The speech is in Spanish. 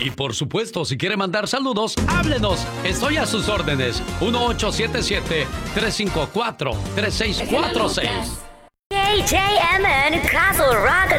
Y por supuesto, si quiere mandar saludos, háblenos. Estoy a sus órdenes. 1877-354-3646. KJMN Castle Rock